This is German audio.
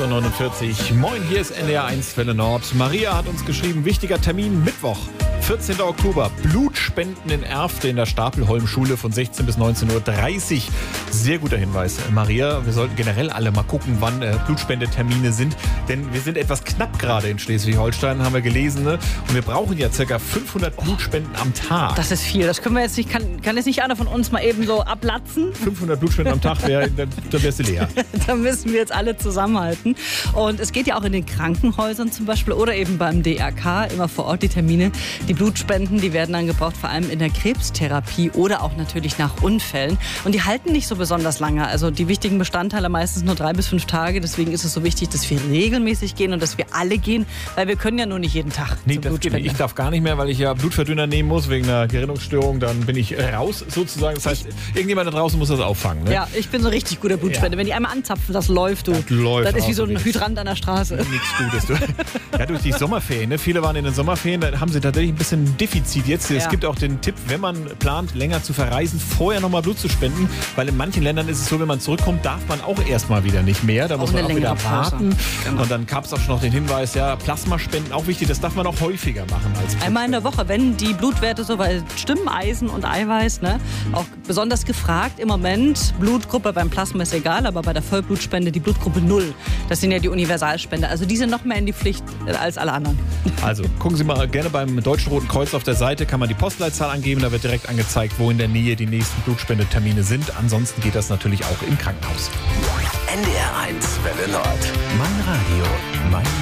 8.49 Uhr. Moin, hier ist NDR1 Welle Nord. Maria hat uns geschrieben, wichtiger Termin, Mittwoch, 14. Oktober. Blutspenden in Erfte in der Stapelholm-Schule von 16 bis 19.30 Uhr. Sehr guter Hinweis, Maria. Wir sollten generell alle mal gucken, wann Blutspendetermine sind. Denn wir sind etwas knapp gerade in Schleswig-Holstein, haben wir gelesen. Ne? Und wir brauchen ja ca. 500 Blutspenden am Tag. Das ist viel. Das können wir jetzt nicht, kann jetzt nicht einer von uns mal eben so ablatzen. 500 Blutspenden am Tag, dann wärst du leer. Da müssen wir jetzt alle zusammenhalten. Und es geht ja auch in den Krankenhäusern zum Beispiel oder eben beim DRK immer vor Ort die Termine. Die Blutspenden, die werden dann gebraucht, vor allem in der Krebstherapie oder auch natürlich nach Unfällen. Und die halten nicht so besonders lange. Also die wichtigen Bestandteile meistens nur 3 bis 5 Tage. Deswegen ist es so wichtig, dass wir regelmäßig gehen und dass wir alle gehen, weil wir können ja nur nicht jeden Tag Nee, zur das geht nicht. Blutspende. Ich darf gar nicht mehr, weil ich ja Blutverdünner nehmen muss wegen einer Gerinnungsstörung. Dann bin ich raus sozusagen. Das heißt, irgendjemand da draußen muss das auffangen. Ne? Ja, ich bin so ein richtig guter Blutspender. Ja. Wenn die einmal anzapfen, das läuft, du. Das läuft Das ist wie auch so ein nichts. Hydrant an der Straße. Nichts Gutes. Du. Ja, durch die Sommerferien. Ne? Viele waren in den Sommerferien, da haben sie tatsächlich ein bisschen Defizit jetzt. Es Ja. gibt auch den Tipp, wenn man plant, länger zu verreisen, vorher nochmal Blut zu spenden. Weil in manchen Ländern ist es so, wenn man zurückkommt, darf man auch erstmal wieder nicht mehr. Da muss man eine auch wieder längere Pause. warten. Genau. Und dann gab es auch schon noch den Hinweis, ja, Plasmaspenden, auch wichtig, das darf man auch häufiger machen als Einmal in der Woche, wenn die Blutwerte soweit stimmen, Eisen und Eiweiß, ne? Auch besonders gefragt im Moment. Blutgruppe beim Plasma ist egal, aber bei der Vollblutspende die Blutgruppe 0. Das sind ja die Universalspender. Also die sind noch mehr in die Pflicht als alle anderen. Also gucken Sie mal gerne beim Deutschen Roten Kreuz auf der Seite, kann man die Postleitzahl angeben, da wird direkt angezeigt, wo in der Nähe die nächsten Blutspendetermine sind. Ansonsten geht das natürlich auch im Krankenhaus. NDR1 Welle Nord. Mein Radio, mein